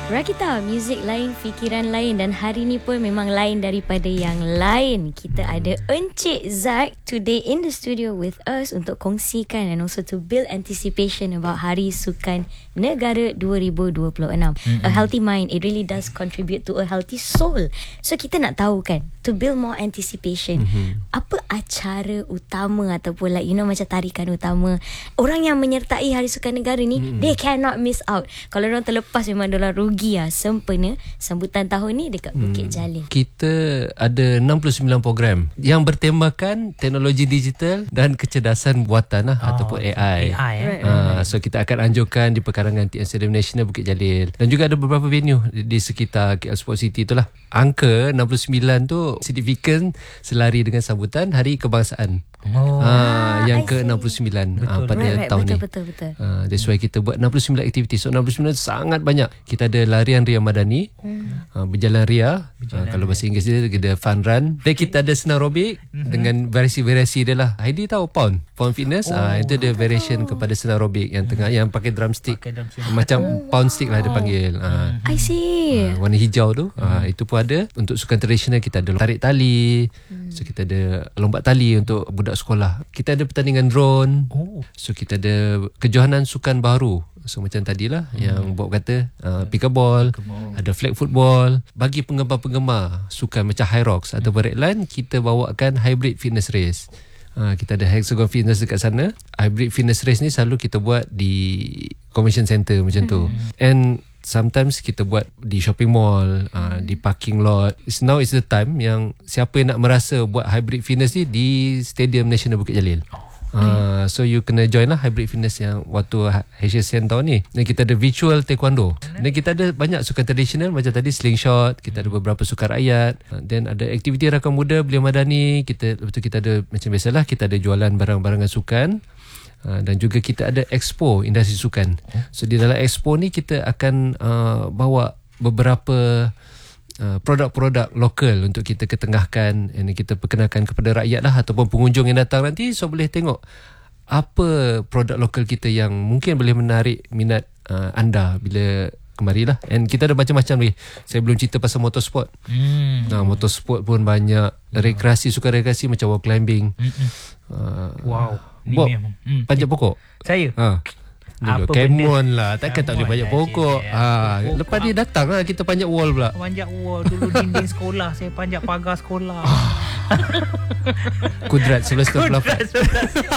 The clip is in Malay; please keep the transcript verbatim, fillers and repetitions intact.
Rakita, muzik lain, fikiran lain, dan hari ni pun memang lain daripada yang lain. Kita ada Encik Zak today in the studio with us untuk kongsikan and also to build anticipation about Hari Sukan Negara dua ribu dua puluh enam. Mm-hmm. A healthy mind, it really does contribute to a healthy soul. So kita nak tahu kan, to build more anticipation, mm-hmm. apa acara utama ataupun like you know macam tarikan utama orang yang menyertai Hari Sukan Negara ni, mm-hmm. they cannot miss out. Kalau orang terlepas memang adalah rugi lah. Sempena sambutan tahun ni dekat Bukit hmm. Jalil. Kita ada enam puluh sembilan program yang bertemakan teknologi digital dan kecerdasan buatan lah, oh, ataupun A I. A I eh? right, uh, right. So kita akan anjurkan di perkarangan T N Stadium Nasional Bukit Jalil, dan juga ada beberapa venue di sekitar K L Sport City itulah. Angka enam puluh sembilan tu signifikan selari dengan sambutan Hari Kebangsaan. Oh. Ah, yang ke enam puluh sembilan uh, pada right, right, tahun betul, ni. Betul betul betul. Uh, that's why kita buat enam puluh sembilan aktiviti. So enam puluh sembilan sangat banyak. Kita ada larian Ria Madani, hmm. uh, berjalan Ria, berjalan uh, kalau bahasa Inggeris dia kita ada fun run. Dan kita ada senam aerobik hmm. dengan variasi-variasi dia lah. Heidi tahu pound pound fitness, oh, uh, itu ada variation oh. kepada senam aerobik yang tengah, yang pakai drumstick, pakai drumstick. Macam oh. pound stick lah dia panggil. uh, I see. uh, Warna hijau tu, hmm. uh, itu pun ada. Untuk sukan tradisional kita ada tarik tali, hmm. so kita ada lompat tali untuk budak sekolah. Kita ada pertandingan drone, oh. so kita ada kejohanan sukan baru. So macam tadilah hmm. yang Bob kata, uh, pickleball, pickleball, ada flag football. Bagi penggemar-penggemar sukan macam high rocks hmm. atau redline, kita bawakan hybrid fitness race. Uh, kita ada Hexagon Fitness dekat sana. Hybrid fitness race ni selalu kita buat di convention center macam hmm. tu. And sometimes kita buat di shopping mall, uh, di parking lot. It's now is the time yang siapa yang nak merasa buat hybrid fitness ni di Stadium Nasional Bukit Jalil. Oh. Uh, so you kena join lah hybrid fitness yang waktu H S N tahun ni. Dan kita ada virtual taekwondo. Dan kita ada banyak sukan tradisional macam tadi slingshot. Kita ada beberapa sukan rakyat. Dan uh, ada aktiviti rakan muda Belia Madani. Kita betul kita ada macam biasalah, kita ada jualan barang-barangan sukan. Uh, dan juga kita ada expo industri sukan. So di dalam expo ni kita akan uh, bawa beberapa Uh, produk-produk lokal untuk kita ketengahkan, dan kita perkenalkan kepada rakyat lah ataupun pengunjung yang datang nanti. So boleh tengok apa produk lokal kita yang mungkin boleh menarik minat uh, anda bila kemarilah. And kita ada macam-macam lagi. Saya belum cerita pasal motorsport. hmm. Nah, motorsport pun banyak. Rekreasi, sukan rekreasi macam wall climbing. uh, Wow, ni Bob, memang hmm. panjat pokok. Saya ha. Dulu, come on lah. Takkan tak boleh panjat pokok. Ha, pokok. Lepas ni datang lah kita panjat wall pula. Panjat wall. Dulu dinding sekolah saya panjat pagar sekolah. Kudrat sebelas dua puluh lapan.